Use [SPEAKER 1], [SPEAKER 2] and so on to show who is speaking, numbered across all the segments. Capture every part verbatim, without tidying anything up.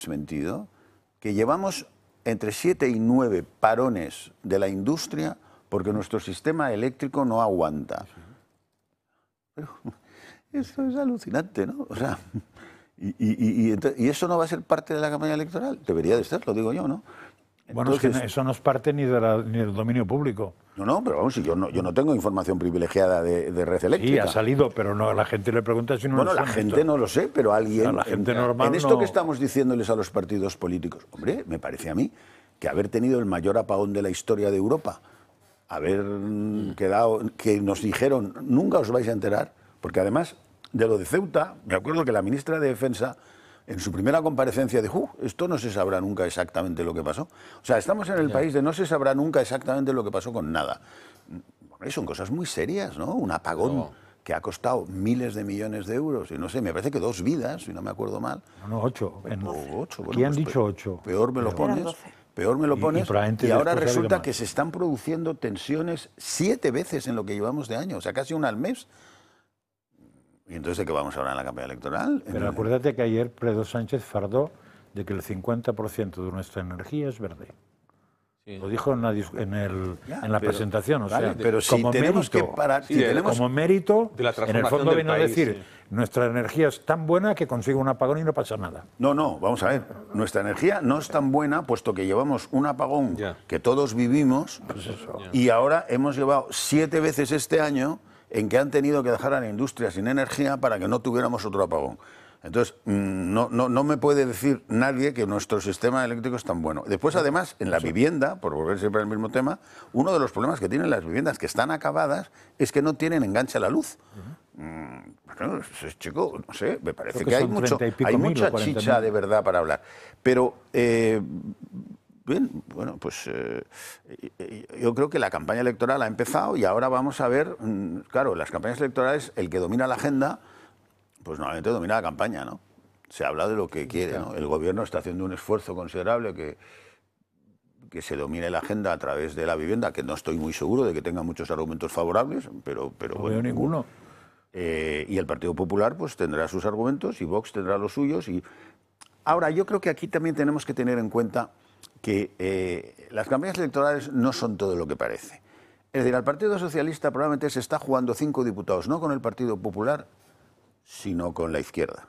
[SPEAKER 1] desmentido que llevamos entre siete y nueve parones de la industria porque nuestro sistema eléctrico no aguanta. Pero esto es alucinante, ¿no? O sea, y, y, y, y eso no va a ser parte de la campaña electoral. Debería de ser, lo digo yo, ¿no?
[SPEAKER 2] Bueno, Entonces, es que eso no es parte ni, de la, ni del dominio público.
[SPEAKER 1] No, no, pero vamos, si yo no, yo no tengo información privilegiada de, de red eléctrica.
[SPEAKER 2] Sí, ha salido, pero no, la gente le pregunta si no
[SPEAKER 1] Bueno,
[SPEAKER 2] lo
[SPEAKER 1] la gente
[SPEAKER 2] esto.
[SPEAKER 1] no lo sé, pero alguien...
[SPEAKER 2] A la gente
[SPEAKER 1] en,
[SPEAKER 2] normal
[SPEAKER 1] en esto
[SPEAKER 2] no...
[SPEAKER 1] que estamos diciéndoles a los partidos políticos, hombre, me parece a mí que haber tenido el mayor apagón de la historia de Europa, haber quedado, que nos dijeron, nunca os vais a enterar, porque además de lo de Ceuta, me acuerdo que la ministra de Defensa, en su primera comparecencia dijo, uh, esto no se sabrá nunca exactamente lo que pasó. O sea, estamos en el ya. país de no se sabrá nunca exactamente lo que pasó con nada. Bueno, son cosas muy serias, ¿no? Un apagón no. que ha costado miles de millones de euros, y no sé, me parece que dos vidas, si no me acuerdo mal.
[SPEAKER 2] No, no, ocho. En,
[SPEAKER 1] o ocho.
[SPEAKER 2] Bueno, ¿Quién han
[SPEAKER 1] pues
[SPEAKER 2] dicho ocho?
[SPEAKER 1] Peor me lo pones. Peor me lo pones. Y, y, y ahora resulta que se están produciendo tensiones siete veces en lo que llevamos de año, o sea, casi una al mes. ¿Y entonces de qué vamos ahora en la campaña electoral?
[SPEAKER 2] Pero acuérdate que ayer Pedro Sánchez fardó de que el cincuenta por ciento de nuestra energía es verde. Sí. Lo dijo en la, en el, ya, en la pero, presentación, o vale, sea,
[SPEAKER 1] pero si
[SPEAKER 2] como
[SPEAKER 1] tenemos
[SPEAKER 2] mérito,
[SPEAKER 1] que parar,
[SPEAKER 2] sí,
[SPEAKER 1] si
[SPEAKER 2] de,
[SPEAKER 1] tenemos
[SPEAKER 2] como mérito,
[SPEAKER 3] de la
[SPEAKER 2] en el fondo viene a decir, sí. nuestra energía es tan buena que consigue un apagón y no pasa nada.
[SPEAKER 1] No, no, vamos a ver, nuestra energía no es tan buena puesto que llevamos un apagón ya. que todos vivimos
[SPEAKER 2] pues eso.
[SPEAKER 1] y ahora hemos llevado siete veces este año en que han tenido que dejar a la industria sin energía para que no tuviéramos otro apagón. Entonces, no, no, no me puede decir nadie que nuestro sistema eléctrico es tan bueno. Después, además, en la vivienda, por volver siempre al mismo tema, uno de los problemas que tienen las viviendas que están acabadas es que no tienen enganche a la luz. Uh-huh. mm, bueno, chico, no sé, me parece que, que hay, mucho, hay mucha mil, chicha mil. de verdad para hablar. Pero... Eh, Bien, bueno, pues eh, yo creo que la campaña electoral ha empezado y ahora vamos a ver, claro, las campañas electorales, el que domina la agenda, pues normalmente domina la campaña, ¿no? Se habla de lo que quiere, ¿no? El gobierno está haciendo un esfuerzo considerable que, que se domine la agenda a través de la vivienda, que no estoy muy seguro de que tenga muchos argumentos favorables, pero, pero
[SPEAKER 2] no
[SPEAKER 1] bueno,
[SPEAKER 2] veo ninguno.
[SPEAKER 1] Eh, y el Partido Popular pues tendrá sus argumentos y Vox tendrá los suyos. Y ahora, yo creo que aquí también tenemos que tener en cuenta que eh, las campañas electorales no son todo lo que parece. Es decir, al Partido Socialista probablemente se está jugando cinco diputados, no con el Partido Popular, sino con la izquierda.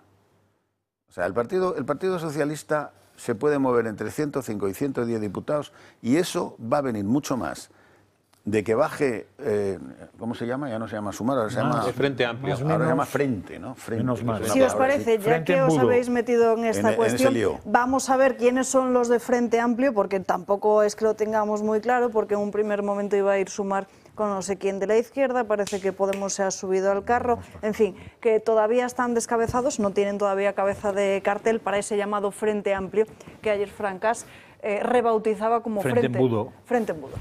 [SPEAKER 1] O sea, el Partido, el Partido Socialista se puede mover entre ciento cinco y ciento diez diputados y eso va a venir mucho más de que baje, eh, ¿cómo se llama? Ya no se llama Sumar, ahora se
[SPEAKER 3] más,
[SPEAKER 1] llama...
[SPEAKER 3] Frente Amplio.
[SPEAKER 1] Ahora menos, se llama Frente, ¿no? Frente.
[SPEAKER 2] Menos mal.
[SPEAKER 4] Si os parece, ya Frente que os habéis metido en esta
[SPEAKER 1] en,
[SPEAKER 4] cuestión,
[SPEAKER 1] en
[SPEAKER 4] vamos a ver quiénes son los de Frente Amplio, porque tampoco es que lo tengamos muy claro, porque en un primer momento iba a ir Sumar con no sé quién de la izquierda, parece que Podemos se ha subido al carro, en fin, que todavía están descabezados, no tienen todavía cabeza de cartel para ese llamado Frente Amplio, que ayer Francas eh, rebautizaba como
[SPEAKER 2] Frente
[SPEAKER 4] Frente
[SPEAKER 2] Embudo.
[SPEAKER 4] Frente Embudo.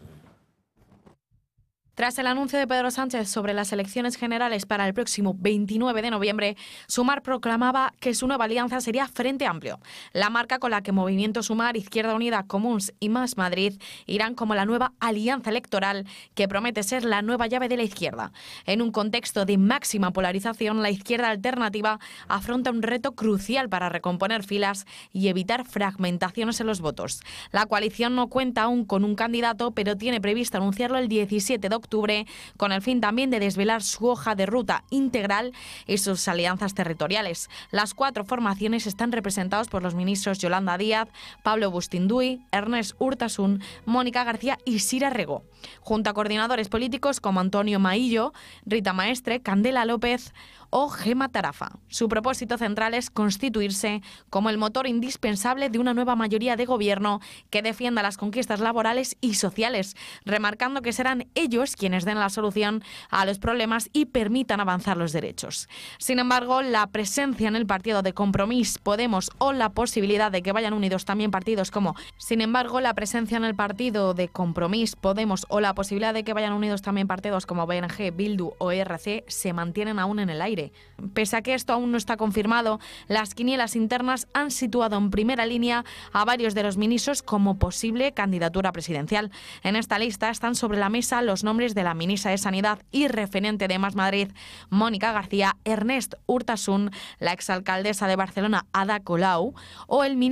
[SPEAKER 5] Tras el anuncio de Pedro Sánchez sobre las elecciones generales para el próximo veintinueve de noviembre, Sumar proclamaba que su nueva alianza sería Frente Amplio, la marca con la que Movimiento Sumar, Izquierda Unida, Comuns y Más Madrid irán como la nueva alianza electoral que promete ser la nueva llave de la izquierda. En un contexto de máxima polarización, la izquierda alternativa afronta un reto crucial para recomponer filas y evitar fragmentaciones en los votos. La coalición no cuenta aún con un candidato, pero tiene previsto anunciarlo el diecisiete de octubre, con el fin también de desvelar su hoja de ruta integral y sus alianzas territoriales. Las cuatro formaciones están representadas por los ministros Yolanda Díaz, Pablo Bustinduy, Ernest Urtasun, Mónica García y Sira Rego, junto a coordinadores políticos como Antonio Maillo, Rita Maestre, Candela López o Gema Tarafa. Su propósito central es constituirse como el motor indispensable de una nueva mayoría de gobierno que defienda las conquistas laborales y sociales, remarcando que serán ellos quienes den la solución a los problemas y permitan avanzar los derechos. Sin embargo, la presencia en el partido de Compromís, Podemos o la posibilidad de que vayan unidos también partidos como... Sin embargo, la presencia en el partido de Compromís, Podemos o la posibilidad de que vayan unidos también partidos como B N G, Bildu o E R C se mantienen aún en el aire. posible. Pese a que esto aún no está confirmado, las quinielas internas han situado en primera línea a varios de los ministros como posible candidatura presidencial. En esta lista están sobre la mesa los nombres de la ministra de Sanidad y referente de Más Madrid, Mónica García, Ernest Urtasun, la exalcaldesa de Barcelona, Ada Colau, o el ministro